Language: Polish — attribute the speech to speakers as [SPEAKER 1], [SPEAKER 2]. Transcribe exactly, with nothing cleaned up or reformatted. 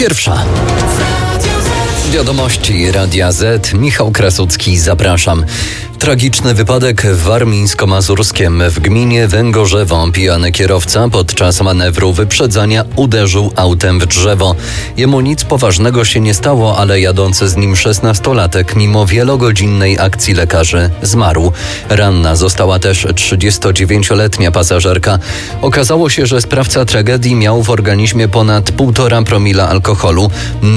[SPEAKER 1] Pierwsza. Wiadomości Radia Z. Michał Krasucki, zapraszam. Tragiczny wypadek w Warmińsko-Mazurskiem. W gminie Węgorzewo pijany kierowca podczas manewru wyprzedzania uderzył autem w drzewo. Jemu nic poważnego się nie stało, ale jadący z nim szesnastolatek mimo wielogodzinnej akcji lekarzy zmarł. Ranna została też trzydziestodziewięcioletnia pasażerka. Okazało się, że sprawca tragedii miał w organizmie ponad półtora promila alkoholu.